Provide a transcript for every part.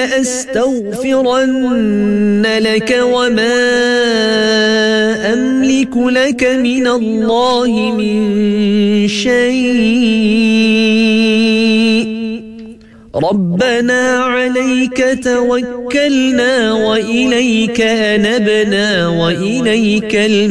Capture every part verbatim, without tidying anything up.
لأستغفرن لك وما أملك لك من الله من شيء ربنا عليك توكلنا وإليك أنبنا وإليك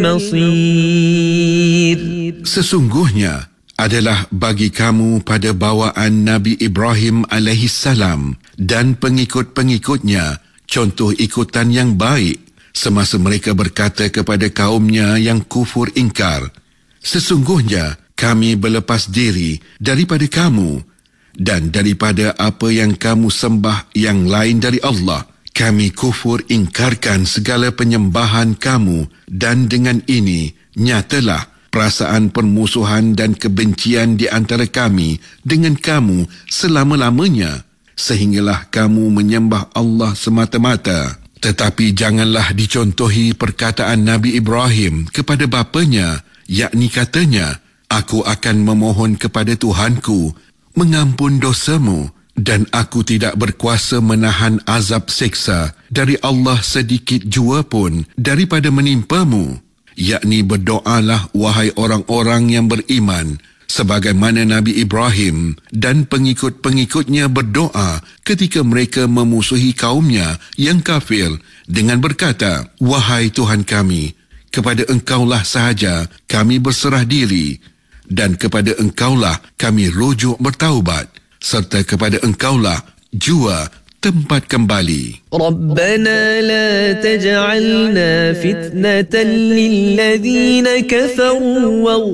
المصير. Sesungguhnya adalah bagi kamu pada bawaan Nabi Ibrahim alaihi salam dan pengikut-pengikutnya contoh ikutan yang baik semasa mereka berkata kepada kaumnya yang kufur ingkar, sesungguhnya kami berlepas diri daripada kamu dan daripada apa yang kamu sembah yang lain dari Allah. Kami kufur ingkarkan segala penyembahan kamu dan dengan ini nyatalah perasaan permusuhan dan kebencian di antara kami dengan kamu selama-lamanya sehinggalah kamu menyembah Allah semata-mata. Tetapi janganlah dicontohi perkataan Nabi Ibrahim kepada bapanya, yakni katanya, aku akan memohon kepada Tuhanku mengampun dosamu dan aku tidak berkuasa menahan azab seksa dari Allah sedikit jua pun daripada menimpamu, yakni berdoalah wahai orang-orang yang beriman sebagaimana Nabi Ibrahim dan pengikut-pengikutnya berdoa ketika mereka memusuhi kaumnya yang kafir dengan berkata, wahai Tuhan kami, kepada Engkaulah sahaja kami berserah diri dan kepada Engkaulah kami rujuk bertaubat serta kepada Engkaulah jua tempat kembali. Rabbana la taj'alna fitnatan lilladzina kafaru